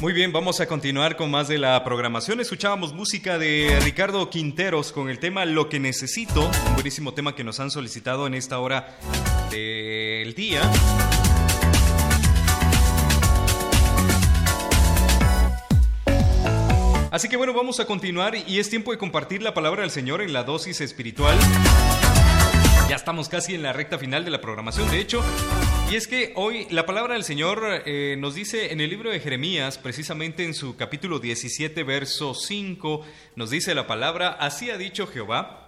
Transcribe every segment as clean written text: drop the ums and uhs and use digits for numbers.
Muy bien, vamos a continuar con más de la programación. Escuchábamos música de Ricardo Quinteros con el tema Lo que necesito, un buenísimo tema que nos han solicitado en esta hora del día. Así que bueno, vamos a continuar y es tiempo de compartir la palabra del Señor en la dosis espiritual. Ya estamos casi en la recta final de la programación, de hecho. Y es que hoy la palabra del Señor nos dice en el libro de Jeremías, precisamente en su capítulo 17, verso 5, nos dice la palabra: así ha dicho Jehová,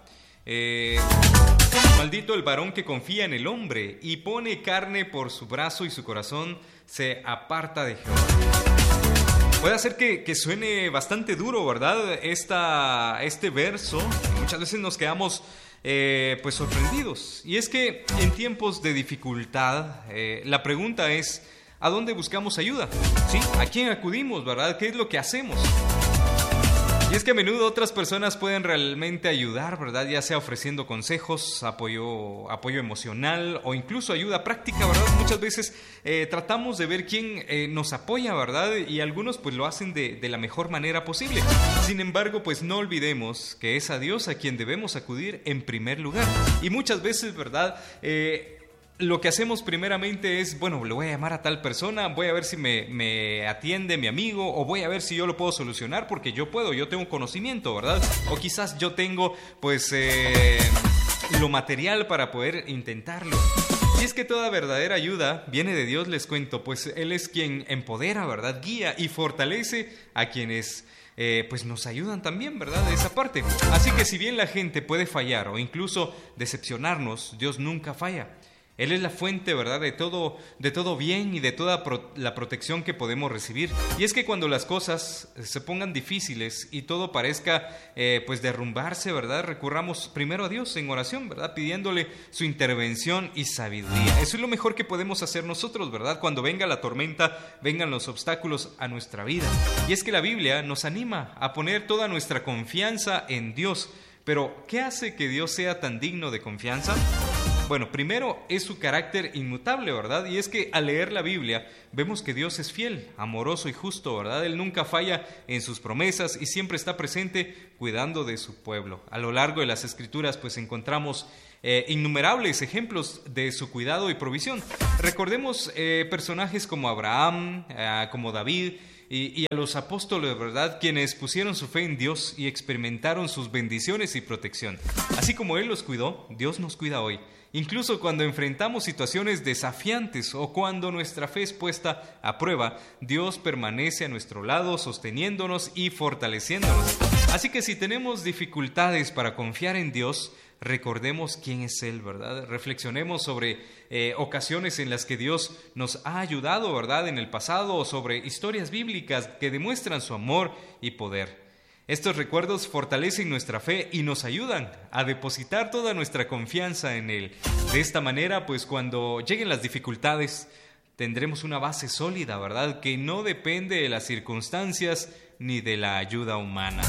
maldito el varón que confía en el hombre y pone carne por su brazo y su corazón se aparta de Jehová. Puede hacer que suene bastante duro, ¿verdad? Este verso, muchas veces nos quedamos pues sorprendidos. Y es que en tiempos de dificultad, la pregunta es: ¿a dónde buscamos ayuda? ¿Sí? ¿A quién acudimos, verdad? ¿Qué es lo que hacemos? Y es que a menudo otras personas pueden realmente ayudar, ¿verdad? Ya sea ofreciendo consejos, apoyo emocional o incluso ayuda práctica, ¿verdad? Muchas veces tratamos de ver quién nos apoya, ¿verdad? Y algunos pues lo hacen de la mejor manera posible. Sin embargo, pues no olvidemos que es a Dios a quien debemos acudir en primer lugar. Y muchas veces, ¿verdad? Lo que hacemos primeramente es, bueno, le voy a llamar a tal persona, voy a ver si me atiende mi amigo, o voy a ver si yo lo puedo solucionar porque yo tengo conocimiento, ¿verdad? O quizás yo tengo, pues, lo material para poder intentarlo. Y es que toda verdadera ayuda viene de Dios, les cuento, pues Él es quien empodera, ¿verdad? Guía y fortalece a quienes pues nos ayudan también, ¿verdad? De esa parte. Así que si bien la gente puede fallar o incluso decepcionarnos, Dios nunca falla. Él es la fuente, ¿verdad?, de todo bien y de toda la protección que podemos recibir. Y es que cuando las cosas se pongan difíciles y todo parezca pues derrumbarse, ¿verdad?, recurramos primero a Dios en oración, ¿verdad?, pidiéndole su intervención y sabiduría. Eso es lo mejor que podemos hacer nosotros, ¿verdad?, cuando venga la tormenta, vengan los obstáculos a nuestra vida. Y es que la Biblia nos anima a poner toda nuestra confianza en Dios. Pero, ¿qué hace que Dios sea tan digno de confianza? Bueno, primero es su carácter inmutable, ¿verdad? Y es que al leer la Biblia vemos que Dios es fiel, amoroso y justo, ¿verdad? Él nunca falla en sus promesas y siempre está presente cuidando de su pueblo. A lo largo de las Escrituras pues encontramos innumerables ejemplos de su cuidado y provisión. Recordemos personajes como Abraham, como David y a los apóstoles, ¿verdad?, quienes pusieron su fe en Dios y experimentaron sus bendiciones y protección. Así como Él los cuidó, Dios nos cuida hoy. Incluso cuando enfrentamos situaciones desafiantes o cuando nuestra fe es puesta a prueba, Dios permanece a nuestro lado, sosteniéndonos y fortaleciéndonos. Así que si tenemos dificultades para confiar en Dios, recordemos quién es Él, ¿verdad? Reflexionemos sobre ocasiones en las que Dios nos ha ayudado, ¿verdad?, en el pasado, o sobre historias bíblicas que demuestran su amor y poder. Estos recuerdos fortalecen nuestra fe y nos ayudan a depositar toda nuestra confianza en Él. De esta manera, pues cuando lleguen las dificultades, tendremos una base sólida, ¿verdad?, que no depende de las circunstancias ni de la ayuda humana.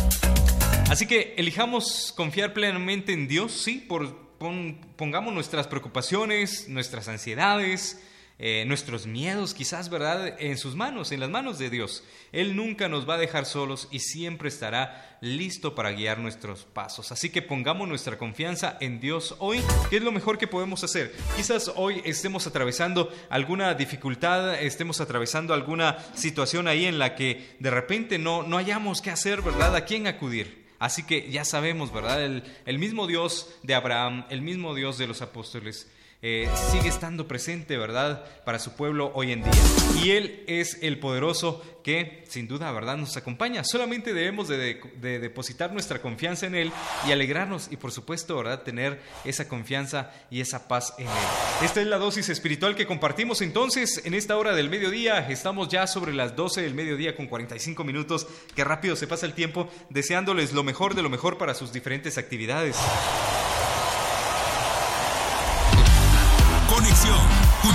Así que elijamos confiar plenamente en Dios, sí, pongamos nuestras preocupaciones, nuestras ansiedades, nuestros miedos quizás, ¿verdad?, en sus manos, en las manos de Dios. Él nunca nos va a dejar solos y siempre estará listo para guiar nuestros pasos. Así que pongamos nuestra confianza en Dios hoy, que es lo mejor que podemos hacer. Quizás hoy estemos atravesando alguna dificultad, estemos atravesando alguna situación ahí en la que de repente no hayamos qué hacer, ¿verdad?, a quién acudir. Así que ya sabemos, ¿verdad?, el mismo Dios de Abraham, el mismo Dios de los apóstoles, sigue estando presente, ¿verdad?, para su pueblo hoy en día. Y Él es el poderoso que, sin duda, ¿verdad?, nos acompaña. Solamente debemos de depositar nuestra confianza en Él y alegrarnos y, por supuesto, ¿verdad?, tener esa confianza y esa paz en Él. Esta es la dosis espiritual que compartimos entonces en esta hora del mediodía. Estamos ya sobre las 12 del mediodía con 45 minutos. Qué rápido se pasa el tiempo, deseándoles lo mejor de lo mejor para sus diferentes actividades.